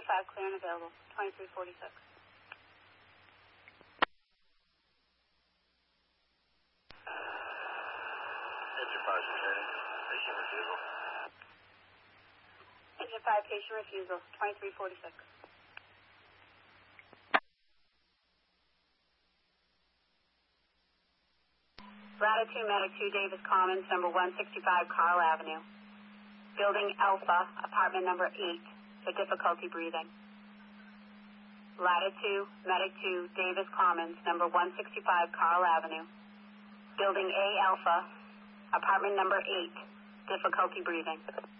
5, clear and available. 2346. Engine 5 returning. Patient refusal. Engine 5, patient refusal. 2346. Latitude Medic 2, Davis Commons, number 165 Carl Avenue. Building Alpha, apartment number 8, for difficulty breathing. Latitude Medic 2, Davis Commons, number 165 Carl Avenue. Building A Alpha, apartment number 8, difficulty breathing.